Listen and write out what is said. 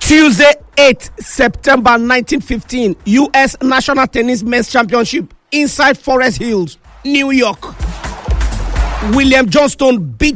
Tuesday, 8th September 1915, U.S. National Tennis Men's Championship inside Forest Hills, New York. William Johnstone beat